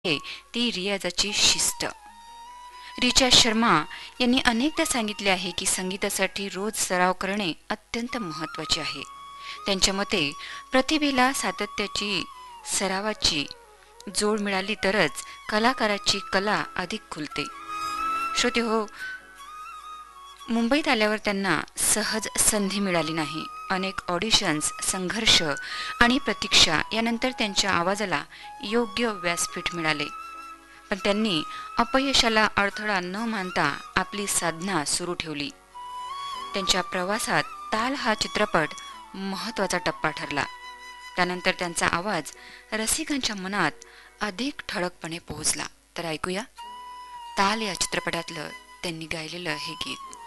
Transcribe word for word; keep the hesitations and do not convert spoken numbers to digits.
आहे ती रियाजाची शिस्त. रिचा शर्मा यांनी अनेकदा सांगितले आहे की संगीतासाठी रोज सराव करणे अत्यंत महत्त्वाचे आहे. त्यांच्या मते प्रतिभेला सातत्याची सरावाची जोड मिळाली तरच कलाकाराची कला अधिक खुलते. श्रोते हो, मुंबईत आल्यावर त्यांना सहज संधी मिळाली नाही. अनेक ऑडिशन्स, संघर्ष आणि प्रतीक्षा यानंतर त्यांच्या आवाजाला योग्य व्यासपीठ मिळाले. पण त्यांनी अपयशाला अडथळा न मानता आपली साधना सुरू ठेवली. त्यांच्या प्रवासात ताल हा चित्रपट महत्त्वाचा टप्पा ठरला. त्यानंतर त्यांचा आवाज रसिकांच्या मनात अधिक ठळकपणे पोहोचला. तर ऐकूया ताल या चित्रपटातलं त्यांनी गायलेलं हे गीत.